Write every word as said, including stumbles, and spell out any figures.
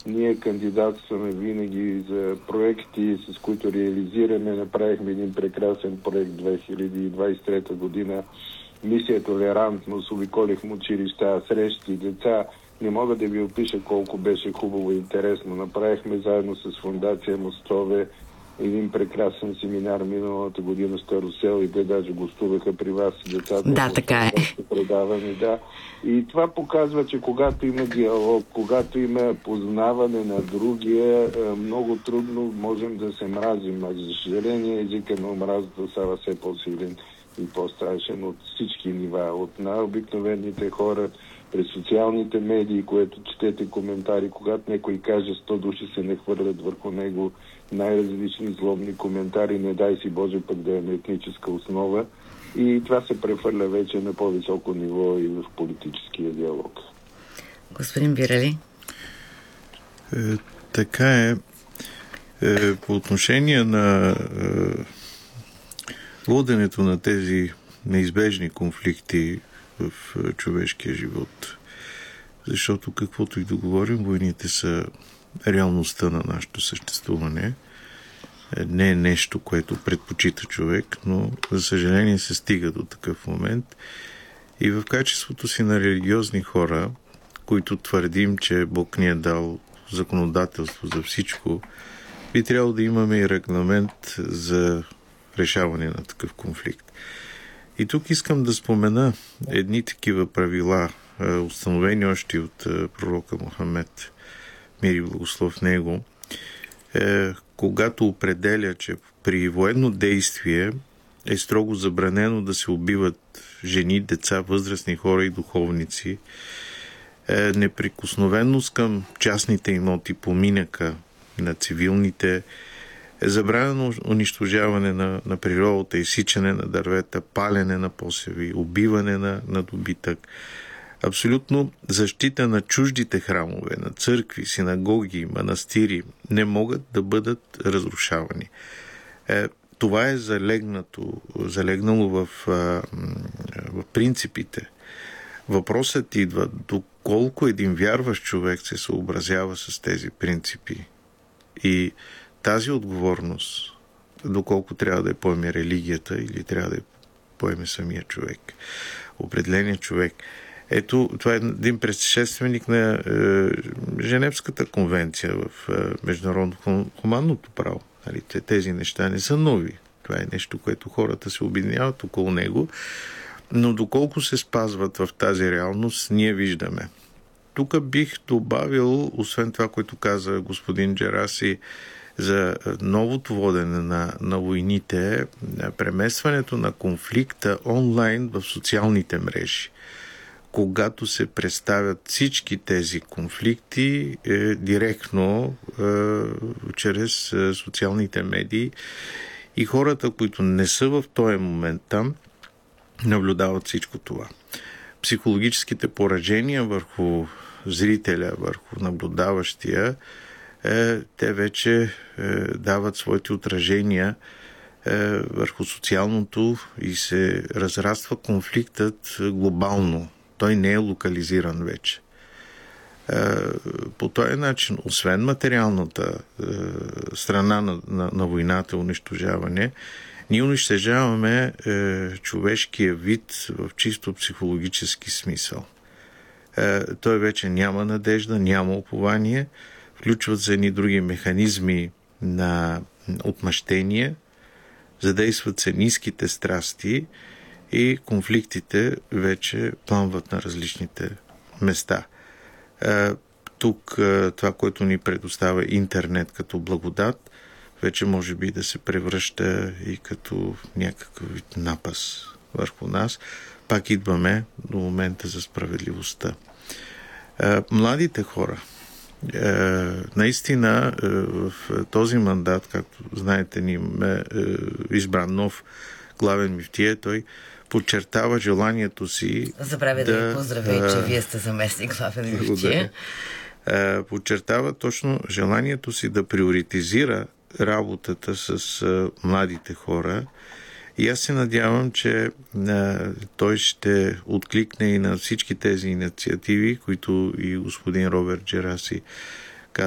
Ние кандидатстваме винаги за проекти, с които реализираме. Направихме един прекрасен проект две хиляди двадесет и трета година. Мисия толерантност, обиколихме училища, срещи, деца. Не мога да ви опиша колко беше хубаво и интересно. Направихме заедно с Фондация Мостове един прекрасен семинар миналата година в Старосел и те даже гостуваха при вас децата. Да, така е. Предаване, да. И това показва, че когато има диалог, когато има познаване на другия, много трудно можем да се мразим. А за съжаление, езика на омразата става все по-силен и по-страшен от всички нива. От най-обикновените хора, през социалните медии, което четете коментари, когато някой каже сто души се не хвърлят върху него, най-различни злобни коментари, не дай си Боже пък да е на етническа основа. И това се прехвърля вече на по-високо ниво и в политическия диалог. Господин Бирали? Е, така е. е. По отношение на е, воденето на тези неизбежни конфликти в е, човешкия живот, защото каквото и да говорим, войните са реалността на нашето съществуване. Не е нещо, което предпочита човек, но за съжаление се стига до такъв момент. И в качеството си на религиозни хора, които твърдим, че Бог ни е дал законодателство за всичко, би трябвало да имаме и регламент за решаване на такъв конфликт. И тук искам да спомена едни такива правила, установени още от пророка Мохамед, мир и благослов него, е, когато определя, че при военно действие е строго забранено да се убиват жени, деца, възрастни хора и духовници, е, неприкосновеност към частните имоти, поминъка на цивилните, е забранено унищожаване на, на природата, изсичане на дървета, палене на посеви, убиване на, на добитък, абсолютно защита на чуждите храмове, на църкви, синагоги, манастири не могат да бъдат разрушавани. Е, това е залегнато, залегнало в, в принципите. Въпросът идва доколко един вярващ човек се съобразява с тези принципи. И тази отговорност, доколко трябва да я поеме религията или трябва да я поеме самия човек, определеният човек. Ето, това е един предшественик на е, Женевската конвенция в е, международно хуманното право. Нали, тези неща не са нови. Това е нещо, което хората се обединяват около него. Но доколко се спазват в тази реалност, ние виждаме. Тук бих добавил, освен това, което каза господин Джераси, за новото водене на, на войните, преместването на конфликта онлайн в социалните мрежи. Когато се представят всички тези конфликти е, директно е, чрез е, социалните медии и хората, които не са в този момент там, наблюдават всичко това. Психологическите поражения върху зрителя, върху наблюдаващия, е, те вече е, дават своите отражения е, върху социалното и се разраства конфликтът глобално. Той не е локализиран вече. По този начин, освен материалната страна на, на, на войната, унищожаване, ние унищожаваме човешкия вид в чисто психологически смисъл. Той вече няма надежда, няма упование, включват се едни други механизми на отмъщение, задействат се ниските страсти и конфликтите вече пламват на различните места. Тук това, което ни предоставя интернет като благодат, вече може би да се превръща и като някакъв вид напас върху нас. Пак идваме до момента за справедливостта. Младите хора, наистина в този мандат, както знаете, ни имаме избран нов главен мюфтия, той подчертава желанието си. Забравя да, да ви поздравя, че вие сте заместник главен мюфтия. Подчертава точно желанието си да приоритизира работата с а, младите хора. И аз се надявам, че а, той ще откликне и на всички тези инициативи, които и господин Роберт Джераси